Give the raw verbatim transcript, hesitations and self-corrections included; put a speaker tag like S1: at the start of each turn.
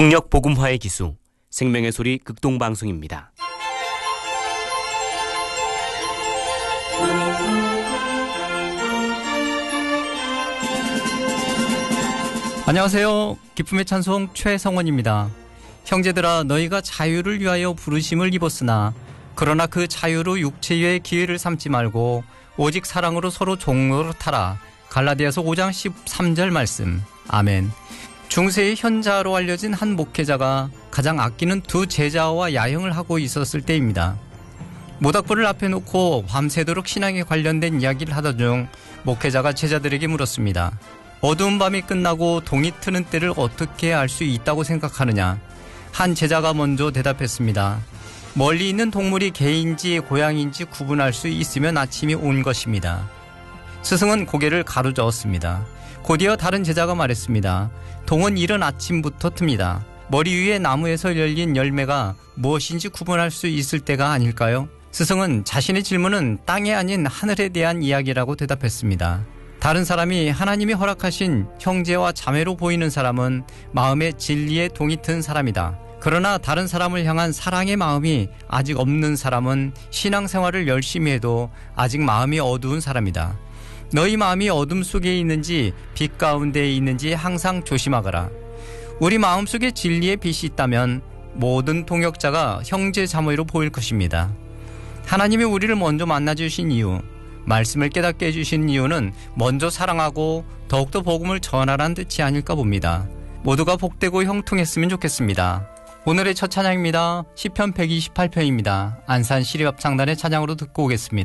S1: 동력 복음화의 기수 생명의 소리 극동방송입니다.
S2: 안녕하세요. 기쁨의 찬송 최성원입니다. 형제들아, 너희가 자유를 위하여 부르심을 입었으나 그러나 그 자유로 육체의 기회를 삼지 말고 오직 사랑으로 서로 종노릇하라. 갈라디아서 오 장 십삼 절 말씀. 아멘. 중세의 현자로 알려진 한 목회자가 가장 아끼는 두 제자와 야영을 하고 있었을 때입니다. 모닥불을 앞에 놓고 밤새도록 신앙에 관련된 이야기를 하던 중 목회자가 제자들에게 물었습니다. 어두운 밤이 끝나고 동이 트는 때를 어떻게 알 수 있다고 생각하느냐? 한 제자가 먼저 대답했습니다. 멀리 있는 동물이 개인지 고양인지 구분할 수 있으면 아침이 온 것입니다. 스승은 고개를 가로저었습니다. 곧이어 다른 제자가 말했습니다. 동은 이른 아침부터 틉니다. 머리 위에 나무에서 열린 열매가 무엇인지 구분할 수 있을 때가 아닐까요? 스승은 자신의 질문은 땅이 아닌 하늘에 대한 이야기라고 대답했습니다. 다른 사람이 하나님이 허락하신 형제와 자매로 보이는 사람은 마음의 진리에 동이 튼 사람이다. 그러나 다른 사람을 향한 사랑의 마음이 아직 없는 사람은 신앙생활을 열심히 해도 아직 마음이 어두운 사람이다. 너희 마음이 어둠 속에 있는지 빛 가운데 있는지 항상 조심하거라. 우리 마음속에 진리의 빛이 있다면 모든 동역자가 형제 자매로 보일 것입니다. 하나님이 우리를 먼저 만나주신 이유, 말씀을 깨닫게 해주신 이유는 먼저 사랑하고 더욱더 복음을 전하라는 뜻이 아닐까 봅니다. 모두가 복되고 형통했으면 좋겠습니다. 오늘의 첫 찬양입니다. 시편 백이십팔 편입니다. 안산 시립합창단의 찬양으로 듣고 오겠습니다.